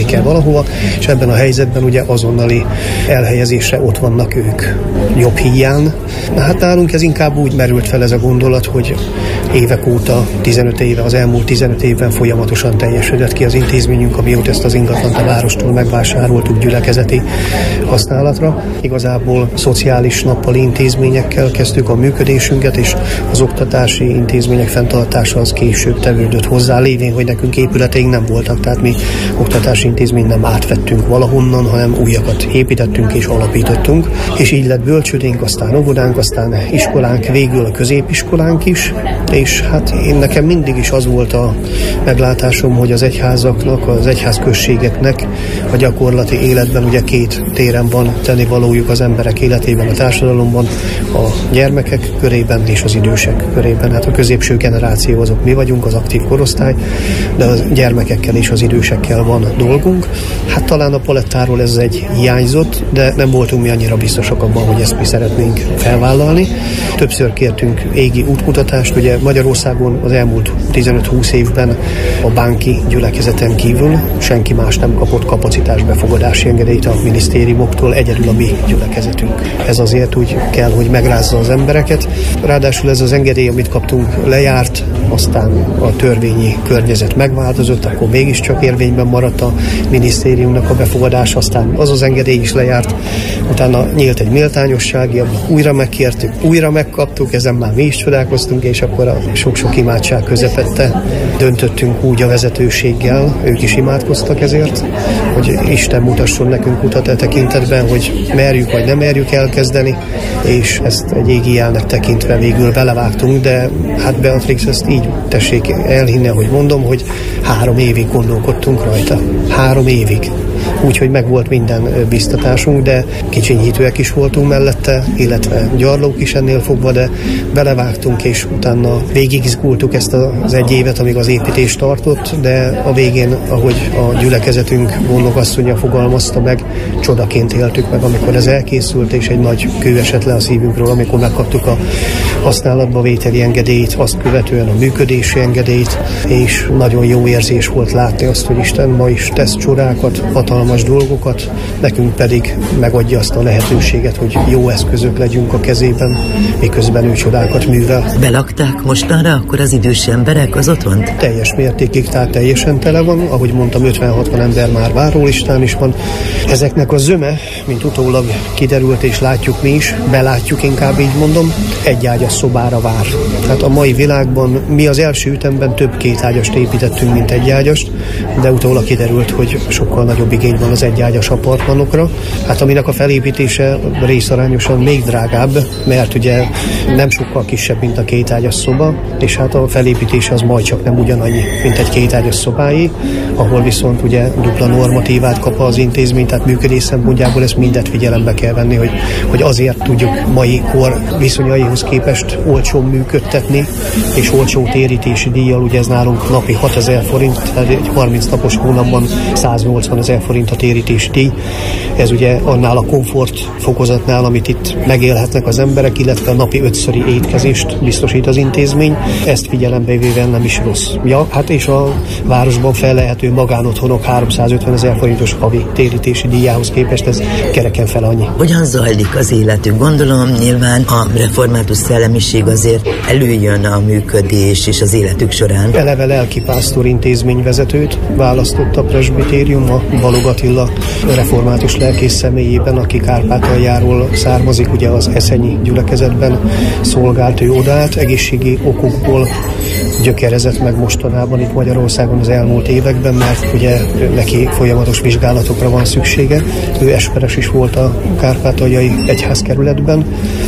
kell valahova, és ebben a helyzetben ugye azonnali elhelyezésre ott vannak ők jobb híján. Hát nálunk ez inkább úgy merült fel ez a gondolat, hogy évek óta, 15 éve, az elmúlt 15 évben folyamatosan teljesedett ki az intézményünk, amióta ezt az ingatlant a várostól megvásároltuk gyülekezeti használatra. Igazából szociális nappali intézményekkel kezdtük a működésünket, és az oktatási intézmények fenntartása az később tevődött hozzá, lévén, hogy nekünk épületeink nem voltak, tehát mi oktatási intézményt nem átvettünk valahonnan, hanem újakat építettünk és alapítottunk, és így lett bölcsődénk, aztán óvodánk, aztán iskolánk, végül a középiskolánk is, és hát nekem mindig is az volt a meglátásom, hogy az egyházaknak, az egyházközségeknek a gyakorlati életben ugye két téren van tennivalójuk az emberek életében, a társadalomban, a gyermekek körében és az idősek körében. Hát a középső generáció azok mi vagyunk, az aktív korosztály, de a gyermekekkel és az idősekkel van dolgunk. Hát talán a palettáról ez egy hiányzott, de nem voltunk mi annyira biztosak abban, hogy ezt mi szeretnénk felvállalni. Többször kértünk égi útmutatást, ugye Magyarországon az elmúlt 15-20 évben a bánki gyülekezeten kívül senki más nem kapott kapacitásbefogadási engedélyt a minisztériumoktól, egyedül a mi gyülekezetünk. Ez azért úgy kell, hogy megrázza az embereket. Ráadásul ez az engedély, amit kaptunk, lejárt, aztán a törvényi környezet megváltozott, akkor mégiscsak érvényben maradt a minisztériumnak a befogadás, aztán az az engedély is lejárt, utána nyílt egy méltányossági, újra megkértük, újra megkaptuk, ezen már mi is csodálkoztunk, és akkor a sok-sok imádság közepette döntöttünk úgy a vezetőséggel, ők is imádkoztak ezért, hogy Isten mutasson nekünk utat e tekintetben, hogy merjük vagy nem merjük elkezdeni, és ezt egy égi jelnek tekintve végül belevágtunk, de hát Beatrix ezt így tessék elhinni, hogy mondom, hogy 3 évig gondolkodtunk rajta. 3 évig. Úgyhogy meg volt minden biztatásunk, de kicsinyítőek is voltunk mellette, illetve gyarlók is ennél fogva, de belevágtunk, és utána végigizgultuk ezt az 1 évet, amíg az építés tartott, de a végén, ahogy a gyülekezetünk gondnokasszonya fogalmazta meg, csodaként éltük meg, amikor ez elkészült, és egy nagy kő esett le a szívünkről, amikor megkaptuk a használatba vételi engedélyt, azt követően a működési engedélyt, és nagyon jó érzés volt látni azt, hogy Isten ma is tesz csodákat, hatalmas dolgokat, nekünk pedig megadja azt a lehetőséget, hogy jó eszközök legyünk a kezében, miközben ő csodákat művel. Belakták mostanra akkor az idős emberek az otthont? Teljes mértékig, tehát teljesen tele van, ahogy mondtam, 50-60 ember már várólistán is van. Ezeknek a zöme, mint utólag kiderült és látjuk mi is, belátjuk, inkább így mondom, 1 ágyas szobára vár. Tehát a mai világban mi az első ütemben több 2 ágyast építettünk, mint 1 ágyast, de utólag kiderült, hogy sokkal nagyobb igény van az 1 ágyas apartmanokra. Hát aminek a felépítése részarányosan még drágább, mert ugye nem sokkal kisebb, mint a 2 ágyas szoba, és hát a felépítése az majd csak nem ugyanannyi, mint egy 2 ágyas szobáé, ahol viszont ugye dupla normatívát kap az intézmény, tehát működés szempontjából ezt mindet figyelembe kell venni, hogy azért tudjuk mai kor viszonyaihoz képest olcsón működtetni, és olcsó térítési díjjal, ugye ez nálunk napi 6000 forint, tehát egy 30 napos hónapban 180 000 forint a térítési díj. Ez ugye annál a komfort fokozatnál, amit itt megélhetnek az emberek, illetve a napi 5-szöri étkezést biztosít az intézmény. Ezt figyelembe véve nem is rossz. Ja, hát és a városban felelhető magánotthonok 350 000 forintos havi térítési díjához képest ez kereken fel annyi. Hogyan zajlik az életük? Gondolom nyilván a református szellemiség azért előjön a működés és az életük során. Eleve lelkipásztor intézményvezetőt választott a presbitérium, a Balog Attila református lelkész személyében, aki Kárpátaljáról származik, ugye az eszenyi gyülekezetben szolgált ő odát, egészségi okokból gyökerezett meg mostanában itt Magyarországon az elmúlt években, mert ugye neki folyamatos vizsgálatokra van szüksége. Ő esperes is volt a kárpátaljai egyházkerületben,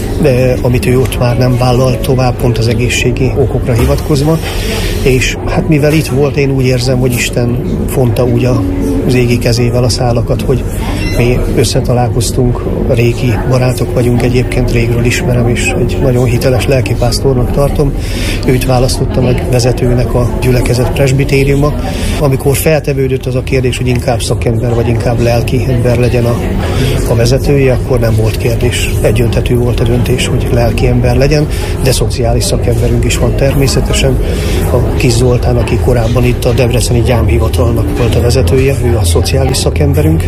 de amit ő ott már nem vállalt tovább, pont az egészségi okokra hivatkozva. És hát mivel itt volt, én úgy érzem, hogy Isten fonta úgy az égi kezével a szálakat, hogy Mi összetalálkoztunk, régi barátok vagyunk, egyébként régről ismerem, és egy nagyon hiteles lelkipásztornak tartom. Őt választotta meg vezetőnek a gyülekezet presbitériuma. Amikor feltevődött az a kérdés, hogy inkább szakember vagy inkább lelki ember legyen a vezetője, akkor nem volt kérdés. Egyöntetű volt a döntés, hogy lelki ember legyen, de szociális szakemberünk is van természetesen. A Kis Zoltán, aki korábban itt a debreceni gyámhivatalnak volt a vezetője, ő a szociális szakemberünk.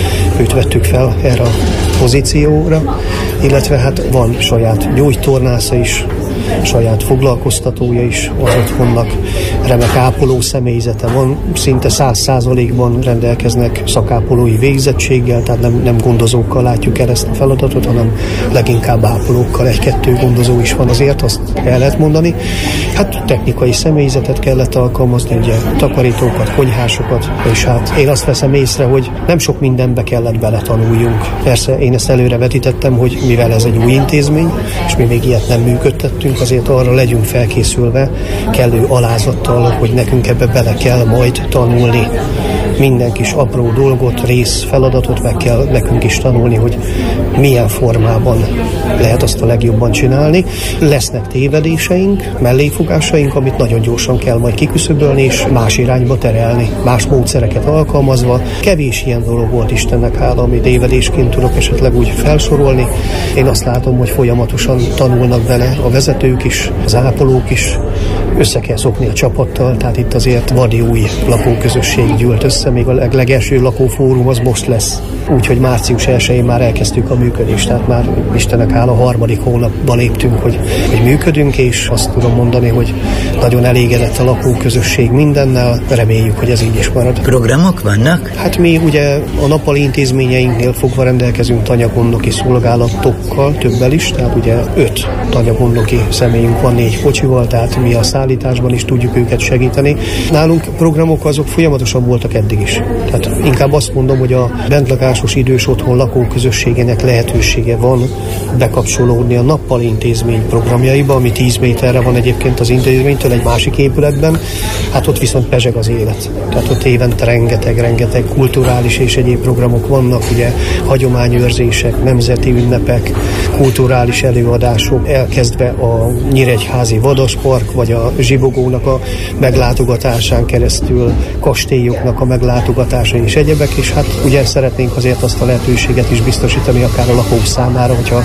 Őt vettük fel erre a pozícióra, illetve hát van saját gyógytornásza is, saját foglalkoztatója is az otthonnak, remek ápoló személyzete van, szinte 100%-ban rendelkeznek szakápolói végzettséggel, tehát nem gondozókkal látjuk el ezt a feladatot, hanem leginkább ápolókkal, 1-2 gondozó is van, azért azt el lehet mondani. Hát technikai személyzetet kellett alkalmazni, ugye takarítókat, konyhásokat, és hát én azt veszem észre, hogy nem sok mindenbe kellett beletanuljunk. Persze én ezt előre vetítettem, hogy mivel ez egy új intézmény, és mi még ilyet nem működtettünk, azért arra legyünk felkészülve kellő alázattal, hogy nekünk ebbe bele kell majd tanulni. Minden kis apró dolgot, feladatot meg kell nekünk is tanulni, hogy milyen formában lehet azt a legjobban csinálni. Lesznek tévedéseink, melléfogásaink, amit nagyon gyorsan kell majd kiküszöbölni, és más irányba terelni, más módszereket alkalmazva. Kevés ilyen dolog volt, Istennek hála, amit tévedésként tudok esetleg úgy felsorolni. Én azt látom, hogy folyamatosan tanulnak bele a vezetők is, az ápolók is, össze kell szokni a csapattal, tehát itt azért vadi új lakóközösség gyűlt össze, még a legelső lakófórum az most lesz. Úgyhogy március 1-én már elkezdtük a működést, tehát már Istennek hála 3. hónapban léptünk, hogy működünk, és azt tudom mondani, hogy nagyon elégedett a lakóközösség mindennel, reméljük, hogy ez így is marad. Programok vannak? Hát mi ugye a nappali intézményeinknél fogva rendelkezünk tanyagondoki szolgálatokkal, többel is, tehát ugye 5 tanyagondoki személyünk van 4 kocsival, tehát mi a szállításban is tudjuk őket segíteni. Nálunk programok azok folyamatosan voltak eddig is. Tehát inkább azt mondom, hogy a bentlakásos idős otthon lakóközösségének lehetősége van bekapcsolódni a nappali intézmény programjaiba, ami 10 méterre van egyébként az intézménytől egy másik épületben. Hát ott viszont pezseg az élet. Tehát ott évente rengeteg kulturális és egyéb programok vannak, ugye hagyományőrzések, nemzeti ünnepek, kulturális előadások, elkezdve a Nyíregyházi Vadaspark, vagy a Zsibogónak a meglátogatásán keresztül, kastélyoknak a meglátogatása és egyebek, és hát ugye szeretnénk azért azt a lehetőséget is biztosítani akár a lakók számára, hogyha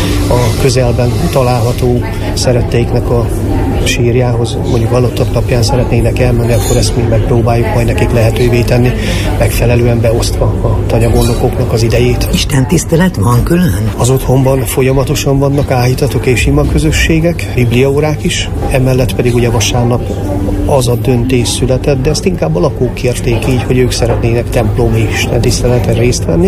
a közelben található szeretteiknek a sírjához, mondjuk halottak napján szeretnének elmenni, akkor ezt mi megpróbáljuk majd nekik lehetővé tenni, megfelelően beosztva a tanyagondokoknak az idejét. Isten tisztelet van külön? Az otthonban folyamatosan vannak áhítatok és imaközösségek, bibliaórák is, emellett pedig ugye vasárnap az a döntés született, de ezt inkább a lakók kérték így, hogy ők szeretnének templomi Isten tiszteleten részt venni.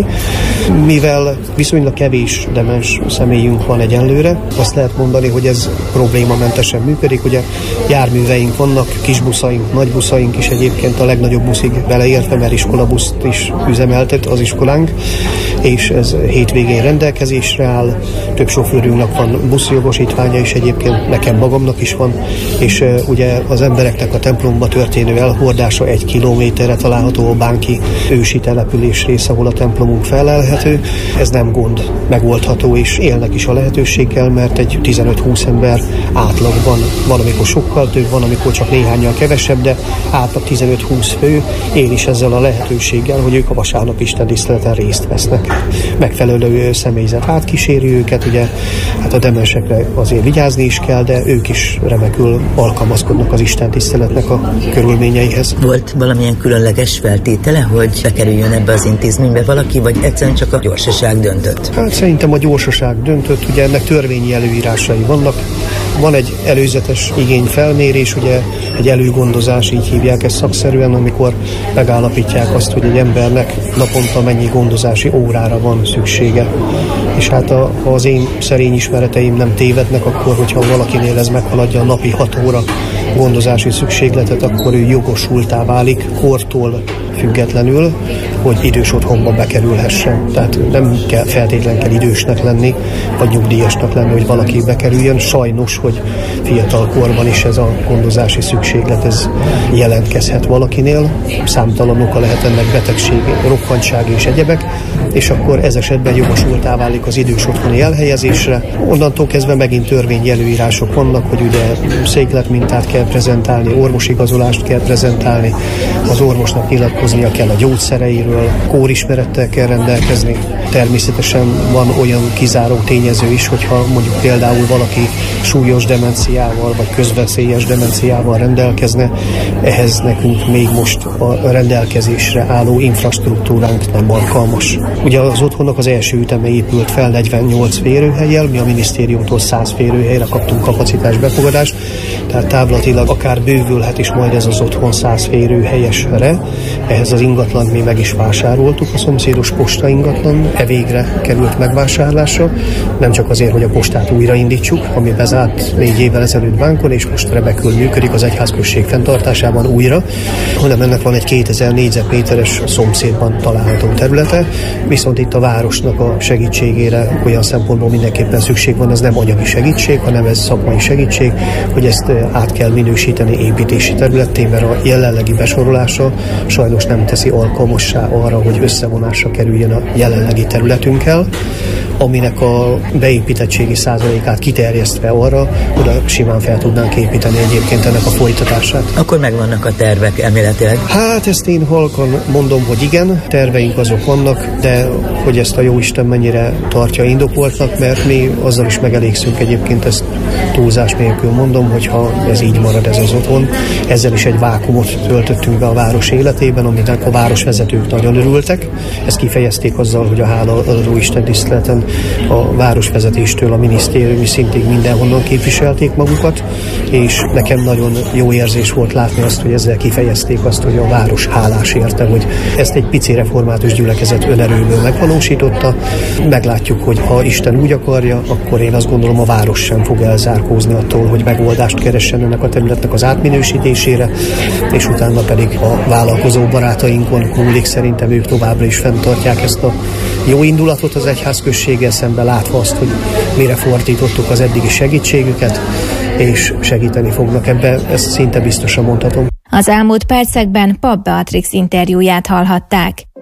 Mivel viszonylag kevés demens személyünk van egyenlőre, azt lehet mondani, hogy ez problémamentesen működik. Ugye járműveink vannak, kisbuszaink, nagybuszaink is egyébként a legnagyobb buszig beleértve, mert iskolabuszt is üzemeltet az iskolánk, és ez hétvégén rendelkezésre áll. Több sofőrünknek van buszjogosítványa is egyébként, nekem magamnak is van, és ugye az embereknek a templomba történő elhordása 1 kilométerre található a Bánki ősi település rész, ahol a templomunk felelhető. Ez nem gond, megoldható, és élnek is a lehetőséggel, mert egy 15-20 ember átlagban, van amikor sokkal több, van amikor csak néhánnyal kevesebb, de átlag 15-20 fő él is ezzel a lehetőséggel, hogy ők a vasárnap istentiszteleten részt vesznek. Megfelelő személyzet átkíséri őket, ugye hát a demensekre azért vigyázni is kell, de ők is remekül alkalmazkodnak az istentiszteletnek a körülményeihez. Volt valamilyen különleges feltétele, hogy bekerüljön ebbe az intézménybe valaki, vagy egyszerűen csak a gyorsaság döntött? Hát szerintem a gyorsaság döntött, ugye ennek törvényi előírásai vannak. Van egy előzetes igényfelmérés, ugye egy előgondozás, így hívják ezt szakszerűen, amikor megállapítják azt, hogy egy embernek naponta mennyi gondozási órára van szüksége. És hát ha az én szerény ismereteim nem tévednek, akkor hogyha valakinél ez meghaladja a napi 6 óra gondozási szükségletet, akkor ő jogosultá válik kortól függetlenül, hogy idős otthonba bekerülhessen. Tehát nem kell feltétlenül idősnek lenni, vagy nyugdíjasnak lenni, hogy valaki bekerüljön. Sajnos, hogy fiatal korban is ez a gondozási szükséglet ez jelentkezhet valakinél. Számtalan oka lehet ennek betegség, rokkantság és egyebek. és akkor ez esetben jogosultá válik az idős otthoni elhelyezésre. Onnantól kezdve megint törvényi előírások vannak, hogy ugye székletmintát kell prezentálni, orvosigazolást kell prezentálni, az orvosnak nyilatkoznia kell a gyógyszereiről, kórismerettel kell rendelkezni. Természetesen van olyan kizáró tényező is, hogyha mondjuk például valaki súlyos demenciával vagy közveszélyes demenciával rendelkezne, ehhez nekünk még most a rendelkezésre álló infrastruktúránk nem alkalmas. Ugye az otthonnak az első üteme épült fel 48 férőhellyel, mi a minisztériumtól 100 férőhelyre kaptunk kapacitás befogadást, tehát távlatilag akár bővülhet is majd ez az otthon 100 férőhelyesre. Ehhez az ingatlant mi meg is vásároltuk, a szomszédos posta ingatlan végre került megvásárlásra, nem csak azért, hogy a postát újraindítsuk, ami bezárt 4 évvel ezelőtt bánkon, és most remekül működik az egyházközség fenntartásában újra, hanem ennek van egy 2000 négyzetméteres szomszédban található területe, viszont itt a városnak a segítségére olyan szempontból mindenképpen szükség van, ez nem anyagi segítség, hanem ez szakmai segítség, hogy ezt át kell minősíteni építési területté, mert a jelenlegi besorolása sajnos nem teszi alkalmassá arra, hogy összevonásra kerüljön a jelenlegi területünkkel, aminek a beépítettségi százalékát kiterjesztve arra, oda simán fel tudnánk építeni egyébként ennek a folytatását. Akkor megvannak a tervek elméletileg? Hát ezt én halkan mondom, hogy igen, terveink azok vannak, de hogy ezt a jóisten mennyire tartja indokoltnak, mert mi azzal is megelégszünk egyébként, ezt túlzás nélkül mondom, hogyha ez így marad ez az otthon. Ezzel is egy vákumot töltöttünk be a város életében, aminek a városvezetők nagyon örültek. Ezt kifejezték azzal, hogy a hálaadó Isten tiszteleten a városvezetéstől a minisztériumi szintig mindenhonnan képviselték magukat, és nekem nagyon jó érzés volt látni azt, hogy ezzel kifejezték azt, hogy a város hálás érte, hogy ezt egy pici református gyülekezet önerőből megvalósította. Meglátjuk, hogy ha Isten úgy akarja, akkor én azt gondolom, a város sem fog elzárkózni attól, hogy megoldást keressen ennek a területnek az átminősítésére, és utána pedig a vállalkozó barátainkon múlik, szerintem ők továbbra is fenntartják ezt a jó indulatot az egyházközséggel szemben, látva azt, hogy mire fordítottuk az eddigi segítségüket, és segíteni fognak ebbe, ezt szinte biztosan mondhatom. Az elmúlt percekben Papp Beatrix interjúját hallhatták.